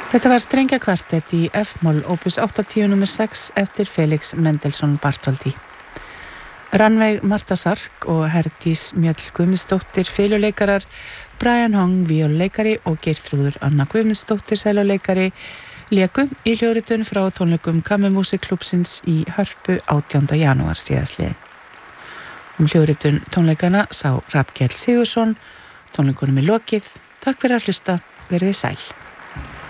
Þetta var strengjakvartett í F-moll opus 80 nr. 6 eftir Felix Mendelssohn Bartholdy. Rannveig Marta Sark og Herdís Mjöll Guðmundsdóttir fiðluleikarar, Brian Hong víóluleikari og Geirþrúður Anna Guðmundsdóttir seljuleikari léku í hljóðritun frá tónleikum Kammermusikklúbbsins í Hörpu 18. janúar síðastliðinn. Hljóðritun tónleikana sá Hrafnkell Sigurðsson. Tónleikunum er lokið. Takk fyrir að hlusta. Verið sæl.